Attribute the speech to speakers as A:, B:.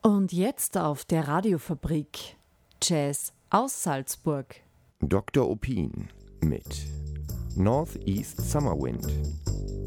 A: Und jetzt auf der Radiofabrik Jazz aus Salzburg.
B: Dr. Opin mit Northeast Summer Wind.